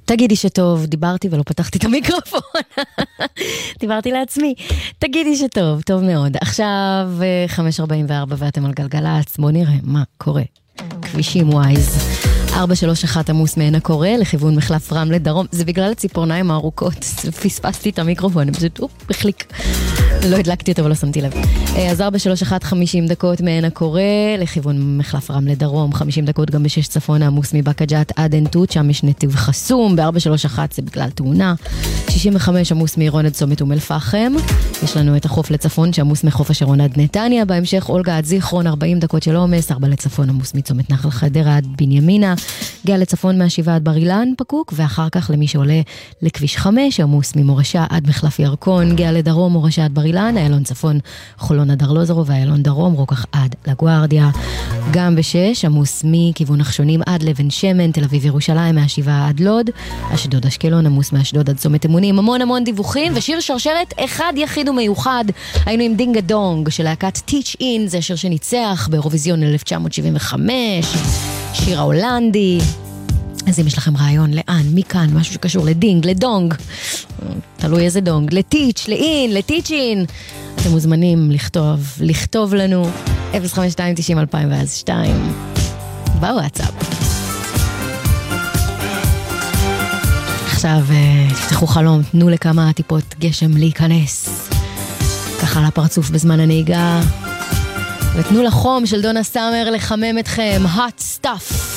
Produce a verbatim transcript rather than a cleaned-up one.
תגידי שטוב, דיברתי ולא פתחתי את המיקרופון. דיברתי לעצמי. תגידי שטוב, טוב מאוד. עכשיו חמש ארבעים וארבע ואתם על גלגלצ, בוא נראה מה קורה. כבישים ווייז. ארבע שלוש אחת עמוס מעין הקורא לכיוון מחלף רמלה דרום. זה בגלל הציפורניים הארוכות. פספסתי את המיקרופון, פשוט אופ, החליק. לא הדלקתי אותו ולא שמתי לב. אז ארבע שלוש אחת חמישים דקות מעין הקורא לכיוון מחלף רמלה דרום, חמישים דקות גם בשש צפון עמוס מבאקה ג'ת עד עין תות, שם יש נתיב חסום, ב-ארבע שלוש אחת זה בגלל תאונה. שישים וחמש עמוס מעירון עד צומת אום אל-פחם. יש לנו את החוף לצפון שעמוס מחוף השרון עד נתניה, בהמשך אולגה עד זיכרון ארבעים דקות של עומס, ארבע לצפון עמוס מצומת נחל חדרה עד בנימינה, גאה לצפון מהשבעה עד בר אילן פקוק, ואחר כך למי שעולה לכביש חמש עמוס ממורשה עד מחלף ירקון, גאה לדרום מורשה עד בר אילן, איילון צפון חולון עד ארלוזורוב ואיילון דרום רוקח עד לגוארדיה. גם בשש עמוס מכיוון נחשונים עד לבן שמן, תל אביב ירושלים מהשבעה עד לוד, אשדוד אשקלון עמוס מאשדוד עד צומת אמונים. המון המון דיווחים ושיר שרשרת אחד יחיד ומיוחד. היינו עם דינגה דונג של להקת Teach In, זה השיר שניצח באירוויזיון אלף תשע מאות שבעים וחמש, שיר ההולנדי. אז אם יש לכם רעיון לאן, מכאן, משהו שקשור לדינג, לדונג, תלוי איזה דונג, לטיץ', לאין, לטיצ'ין, אתם מוזמנים לכתוב, לכתוב לנו אפס חמש שתיים תשעים אלפיים ואז שתיים בוואטסאפ. עכשיו תפתחו חלום, תנו לכמה טיפות גשם להיכנס ככה על הפרצוף בזמן הנהיגה, ותנו לחום של דונה סאמר לחמם אתכם. hot stuff.